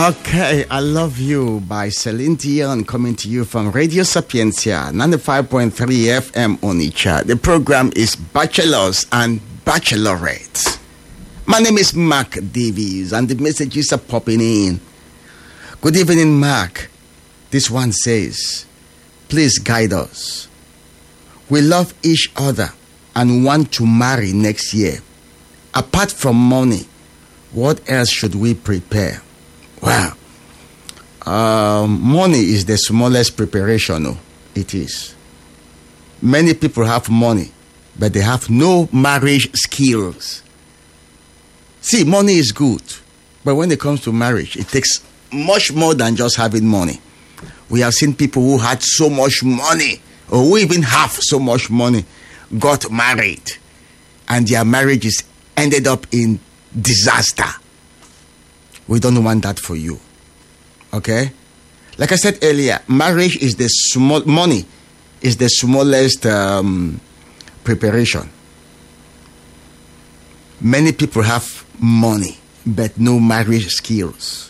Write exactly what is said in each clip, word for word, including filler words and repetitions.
Okay, I Love You by Celine Dion, coming to you from Radio Sapientia, ninety-five point three F M Onitsha. The program is Bachelors and Bachelorettes. My name is Mark Davies, and the messages are popping in. Good evening, Mark. This one says, please guide us. We love each other and want to marry next year. Apart from money, what else should we prepare? Wow. Um, money is the smallest preparation. Oh, it is. Many people have money, but they have no marriage skills. See, money is good, but when it comes to marriage, it takes much more than just having money. We have seen people who had so much money, or who even have so much money, got married, and their marriages ended up in disaster. We don't want that for you. Okay? Like I said earlier, marriage is the small, money is the smallest um, preparation. Many people have money, but no marriage skills.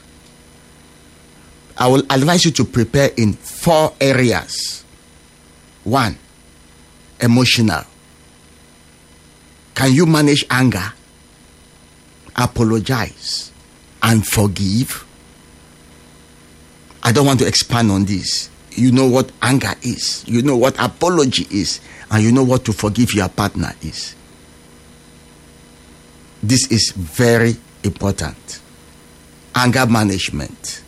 I will advise you to prepare in four areas. One, emotional. Can you manage anger, apologize, and forgive? I don't want to expand on this. You know what anger is. You know what apology is. And you know what to forgive your partner is. This is very important. Anger management.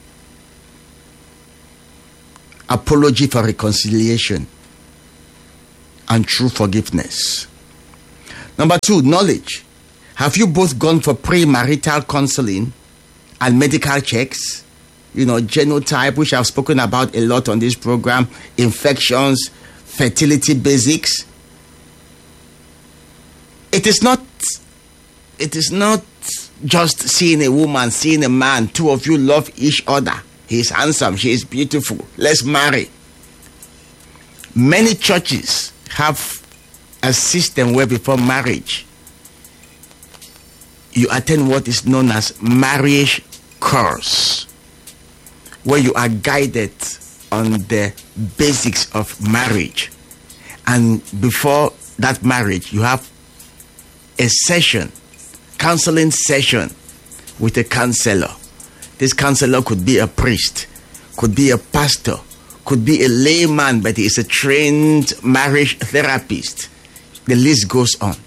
Apology for reconciliation. And true forgiveness. Number two, knowledge. Have you both gone for premarital counseling and medical checks? You know, genotype, which I've spoken about a lot on this program, infections, fertility basics. It is not, it is not just seeing a woman, seeing a man. Two of you love each other. He's handsome, she is beautiful. Let's marry. Many churches have a system where before marriage, you attend what is known as marriage course, where you are guided on the basics of marriage. And before that marriage, you have a session, counseling session with a counselor. This counselor could be a priest, could be a pastor, could be a layman, but he is a trained marriage therapist. The list goes on.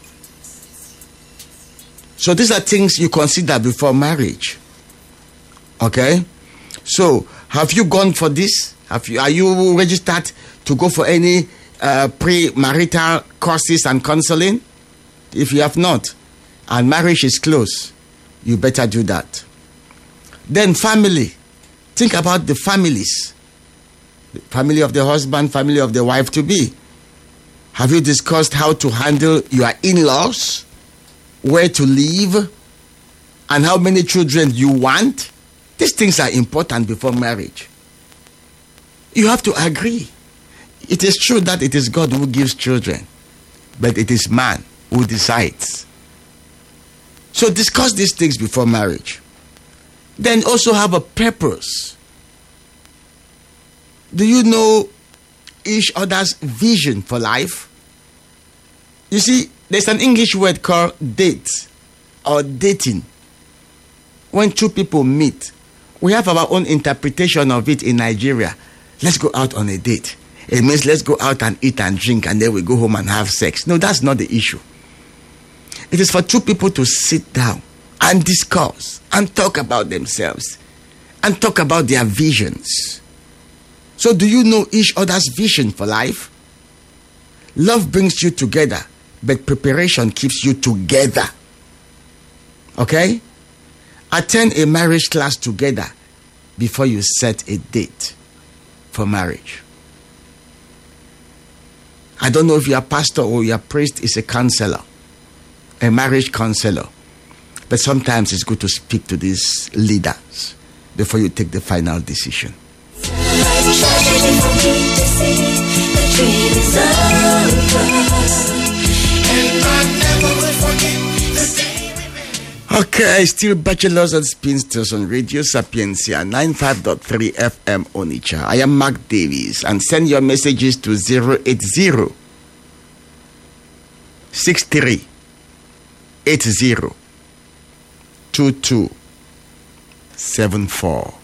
So these are things you consider before marriage. Okay? So, have you gone for this? Have you? Are you registered to go for any uh, pre-marital courses and counseling? If you have not, and marriage is close, you better do that. Then family. Think about the families. The family of the husband, family of the wife-to-be. Have you discussed how to handle your in-laws? Where to live? And how many children you want? These things are important before marriage. You have to agree. It is true that it is God who gives children, but it is man who decides. So discuss these things before marriage. Then also have a purpose. Do you know each other's vision for life? You see, there's an English word called date or dating. When two people meet, we have our own interpretation of it in Nigeria. Let's go out on a date. It means let's go out and eat and drink and then we go home and have sex. No, that's not the issue. It is for two people to sit down and discuss and talk about themselves and talk about their visions. So do you know each other's vision for life? Love brings you together, but preparation keeps you together. Okay? Attend a marriage class together before you set a date for marriage. I don't know if your pastor or your priest is a counselor, a marriage counselor, but sometimes it's good to speak to these leaders before you take the final decision. Okay, still Bachelors and Spinsters on Radio Sapientia ninety-five point three F M Onitsha. I am Mark Davies, and send your messages to zero eight zero, six three eight zero, two two seven four.